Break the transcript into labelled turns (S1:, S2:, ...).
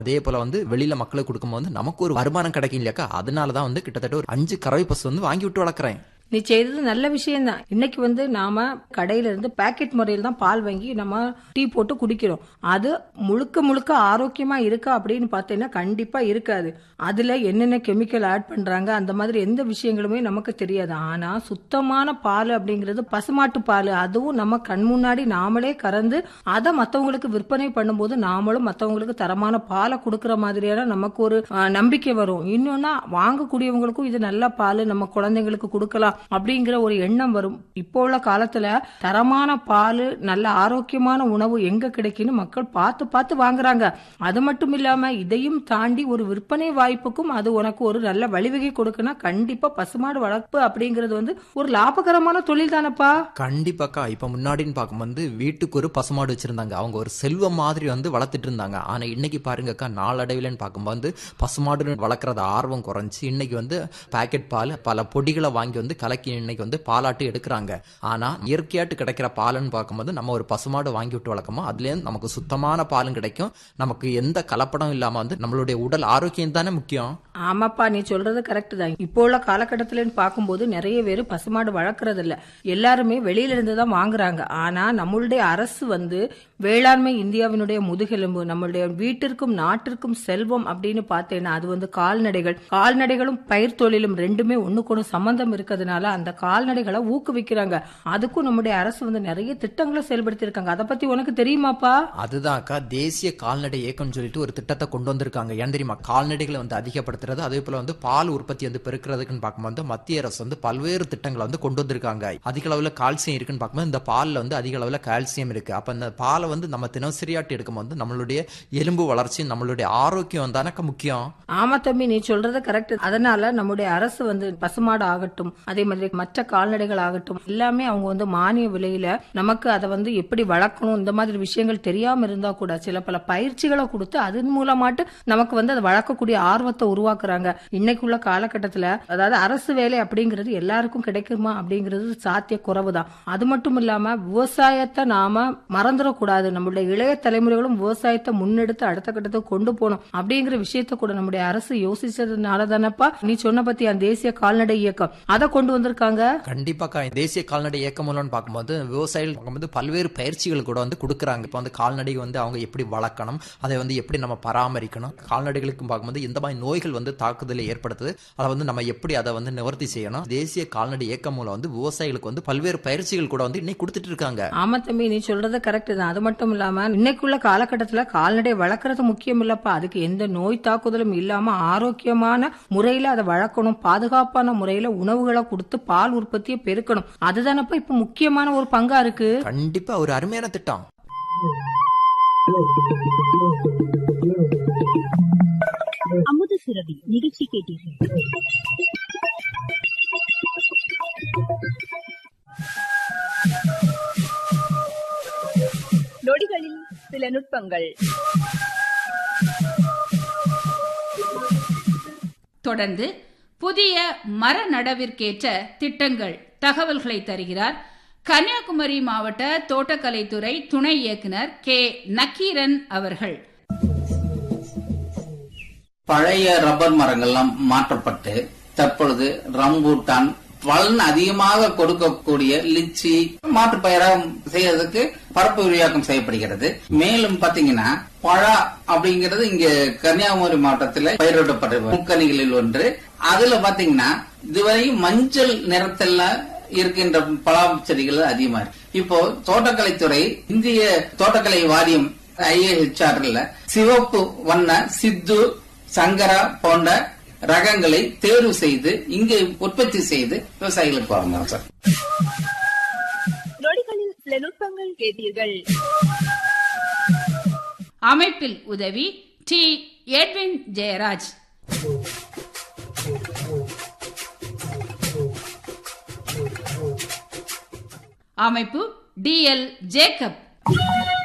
S1: அதே போல வந்து வெளியில மக்களுக்கு கொடுக்கும்போது நமக்கு ஒரு வருமானம் கிடைக்கும் இல்லையாக்கா, அதனாலதான் வந்து கிட்டத்தட்ட ஒரு 5 கறவை பசு வந்து வாங்கி விட்டு வளர்க்குறேன்.
S2: நீ செய்தது நல்ல விஷயம் தான். இன்னைக்கு வந்து நாம கடையில இருந்து பாக்கெட் முறையில் தான் பால் வாங்கி நம்ம டீ போட்டு குடிக்கிறோம். அது முழுக்க முழுக்க ஆரோக்கியமா இருக்கா அப்படின்னு பார்த்தீங்கன்னா கண்டிப்பா இருக்காது. அதுல என்னென்ன கெமிக்கல் ஆட் பண்றாங்க அந்த மாதிரி எந்த விஷயங்களுமே நமக்கு தெரியாது. ஆனா சுத்தமான பால் அப்படிங்கிறது பசுமாட்டு பால், அதுவும் நம்ம கண் முன்னாடி நாமளே கறந்து அதை மத்தவங்களுக்கு விற்பனை பண்ணும்போது நாமளும் மத்தவங்களுக்கு தரமான பாலை கொடுக்கற மாதிரியான நமக்கு ஒரு நம்பிக்கை வரும். இன்னொன்னா வாங்கக்கூடியவங்களுக்கும் இது நல்ல பால் நம்ம குழந்தைங்களுக்கு கொடுக்கலாம் அப்படிங்கிற ஒரு எண்ணம் வரும். இப்போ உள்ள காலத்துல தரமான பால் நல்ல ஆரோக்கியமான உணவு எங்க கிடைக்குன்னு மக்கள் பார்த்து பார்த்து வாங்குறாங்க. அது மட்டும் இல்லாம இதையும் தாண்டி ஒரு விற்பனை வாய்ப்புக்கும் அது உனக்கு ஒரு நல்ல வழிவகை கொடுக்குன்னா கண்டிப்பா பசுமாடு வளர்ப்பு அப்படிங்கிறது வந்து ஒரு லாபகரமான தொழில் தானப்பா.
S1: கண்டிப்பாக்கா. இப்ப முன்னாடின்னு பார்க்கும்போது வீட்டுக்கு ஒரு பசுமாடு வச்சிருந்தாங்க, அவங்க ஒரு செல்வம் மாதிரி வந்து வளர்த்துட்டு இருந்தாங்க. ஆனா இன்னைக்கு பாருங்கக்கா, நாளடைவில்னு பார்க்கும்போது பசுமாடு வளர்க்கறது ஆர்வம் குறைஞ்சு இன்னைக்கு வந்து பாக்கெட் பால் பல பொடிகளை வாங்கி வந்து கலக்கி இன்னைக்கு வந்து பாலாட்டு எடுக்கிறாங்க. ஆனா இயற்கையாட்டு கிடைக்கிற பாலுன்னு பார்க்கும்போது நம்ம ஒரு பசுமாடு வாங்கி விட்டு வளர்க்கமோ அதுல நமக்கு சுத்தமான பாலும் கிடைக்கும், நமக்கு எந்த கலப்படம் இல்லாம வந்து நம்மளுடைய உடல் ஆரோக்கியம் தானே முக்கியம்.
S2: ஆமாப்பா, நீ சொல்றது கரெக்ட் தான். இப்போ உள்ள காலகட்டத்துல பார்க்கும்போது நிறைய பேர் பசுமாடு வளர்க்கறது இல்ல, எல்லாருமே வெளியில இருந்து தான் வாங்குறாங்க. ஆனா நம்மளுடைய அரசு வந்து வேளாண்மை இந்தியாவினுடைய முதுகெலும்பு, நம்மளுடைய வீட்டிற்கும் நாட்டிற்கும் செல்வம் அப்படின்னு பார்த்தேன்னா அது வந்து கால்நடைகளும் பயிர் தொழிலும் ரெண்டுமே ஒண்ணுக்கு சம்பந்தம் இருக்கிறதுனால அந்த கால்நடைகளை ஊக்குவிக்கிறாங்க. அதுக்கும் நம்முடைய அரசு வந்து நிறைய திட்டங்களை செயல்படுத்தி இருக்காங்க. அதை பத்தி உனக்கு தெரியுமாப்பா?
S1: அதுதான்க்கா, தேசிய கால்நடை இயக்கம் சொல்லிட்டு ஒரு திட்டத்தை கொண்டு வந்திருக்காங்க. ஏன் தெரியுமா? கால்நடைகளை வந்து அதிகப்படுத்துறது, அதே போல வந்து பால் உற்பத்தி வந்து பெருக்கிறதுக்குன்னு பார்க்கும்போது மத்திய அரசு வந்து பல்வேறு திட்டங்களை வந்து கொண்டு வந்திருக்காங்க. அதிக அளவுல கால்சியம் இருக்குன்னு பார்க்கும்போது இந்த பால்ல வந்து அதிக அளவுல கால்சியம் இருக்கு. அப்ப இந்த பாலை வந்து நம்ம தினசரியாட்டி எடுக்கும்போது நம்மளுடைய எலும்பு வளர்ச்சி, நம்மளுடைய ஆரோக்கியம் தானக்க முக்கியம்.
S2: ஆமா தம்பி, நீ சொல்றது கரெக்ட். அதனால நம்முடைய அரசு வந்து பசுமாடு ஆகட்டும், அதே மாதிரி மற்ற கால்நடைகள் ஆகட்டும், எல்லாமே அவங்க வந்து மானிய விலையில நமக்கு அதை வந்து எப்படி வளர்க்கணும் இந்த மாதிரி விஷயங்கள் தெரியாம இருந்தா கூட சில பல பயிற்சிகளை கொடுத்து அதன் மூலமாட்டு நமக்கு வந்து அதை வளர்க்கக்கூடிய ஆர்வத்தை உருவாக்குறாங்க. இன்னைக்குள்ள காலகட்டத்துல அதாவது அரசு வேலை அப்படிங்கிறது எல்லாருக்கும் கிடைக்குமா அப்படிங்கிறது சாத்திய குறைவுதான். அது மட்டும் இல்லாம விவசாயத்தை நாம மறந்துடக்கூடாது. நம்மளுடைய இளைய தலைமுறைகளும் விவசாயத்தை முன்னெடுத்து அடுத்த கட்டத்துக்கு கொண்டு போகணும் அப்படிங்கிற விஷயத்த கூட நம்முடைய அரசு யோசிச்சதுனால தானப்பா நீ சொன்ன பத்தி அந்த தேசிய கால்நடை இயக்கம் அதை கொண்டு வந்திருக்காங்க.
S1: கண்டிப்பாக்கா, தேசிய கால்நடை இயக்கம் மூலம்னு பார்க்கும்போது விவசாயிகள் பார்க்கும்போது பல்வேறு பயிற்சிகள் கூட வந்து கொடுக்குறாங்க. இப்போ வந்து கால்நடை வந்து அவங்க எப்படி வளர்க்கணும், அதை வந்து எப்படி நம்ம பராமரிக்கணும், கால்நடைகளுக்கும் பார்க்கும்போது எந்த மாதிரி நோய்கள் வந்து தாக்குதலை ஏற்படுத்துது, அதை வந்து நம்ம எப்படி அதை வந்து நிவர்த்தி செய்யணும். தேசிய கால்நடை இயக்கம் மூலம் வந்து விவசாயிகளுக்கு வந்து பல்வேறு பயிற்சிகள் கூட வந்து இன்னைக்கு கொடுத்துட்டு இருக்காங்க.
S2: ஆமா தம்பி, நீ சொல்றது கரெக்ட் தான். அது மட்டும் இல்லாம இன்னைக்குள்ள காலகட்டத்துல கால்நடை வளர்க்கறது முக்கியம் இல்லப்பா, அதுக்கு எந்த நோய் தாக்குதலும் இல்லாம ஆரோக்கியமான முறையில அதை வளர்க்கணும், பாதுகாப்பான முறையில உணவுகளை கொடுத்து பால் உற்பத்தியை பெருக்கணும். அதுதானப்பா இப்ப முக்கியமான ஒரு பங்கா இருக்கு.
S1: கண்டிப்பா ஒரு அருமையான திட்டம்.
S3: அமுத சுரபி நிகழ்ச்சி கேட்டீர்கள். நொடிகளில் சில நுட்பங்கள்.
S4: தொடர்ந்து புதிய மர நடவிற்கேற்ற திட்டங்கள் தகவல்களை தருகிறார் கன்னியாகுமரி மாவட்ட தோட்டக்கலைத்துறை துணை இயக்குனர் கே நக்கீரன் அவர்கள்.
S5: பழைய ரப்பர் மரங்கள்லாம் மாற்றப்பட்டு தற்பொழுது ரம்பூட்டான், பலன் அதிகமாக கொடுக்கக்கூடிய லிச்சி மாற்று பயிராக செய்யறதுக்கு பரப்பு விரிவாக்கம் செய்யப்படுகிறது. மேலும் பாத்தீங்கன்னா பழா அப்படிங்கிறது இங்க கன்னியாகுமரி மாவட்டத்தில் பயிரிடப்பட்ட முக்கணிகளில் ஒன்று. அதுல பாத்தீங்கன்னா இதுவரை மஞ்சள் நிறத்துல இருக்கின்ற பலா செடிகள் அதிகமா இருக்கு. இப்போ தோட்டக்கலைத்துறை இந்திய தோட்டக்கலை வாரியம் IAHRல சிவப்பு வண்ண சித்து, சங்கரா போன்ற ரகங்களை தேர்வு செய்து இங்கே உற்பத்தி செய்து விவசாயிகளுக்கு வழங்கலாம் சார்.
S3: நொடிகளில் சில நுட்பங்கள் கேட்டீர்கள்.
S4: அமைப்பில் உதவி டி எட்வின் ஜெயராஜ். அமைப்பு DL ஜேக்கப்.